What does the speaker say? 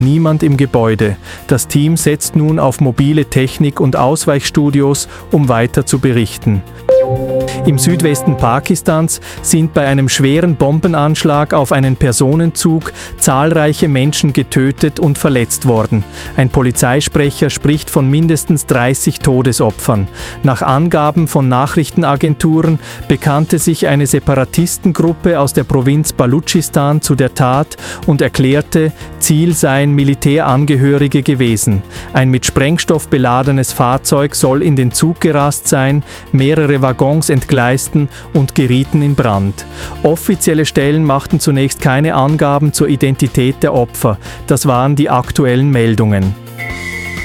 Niemand im Gebäude. Das Team setzt nun auf mobile Technik und Ausweichstudios, um weiter zu berichten. Im Südwesten Pakistans sind bei einem schweren Bombenanschlag auf einen Personenzug zahlreiche Menschen getötet und verletzt worden. Ein Polizeisprecher spricht von mindestens 30 Todesopfern. Nach Angaben von Nachrichtenagenturen bekannte sich eine Separatistengruppe aus der Provinz Baluchistan zu der Tat und erklärte, Ziel seien Militärangehörige gewesen. Ein mit Sprengstoff beladenes Fahrzeug soll in den Zug gerast sein, mehrere Waggons entgleisten und gerieten in Brand. Offizielle Stellen machten zunächst keine Angaben zur Identität der Opfer. Das waren die aktuellen Meldungen.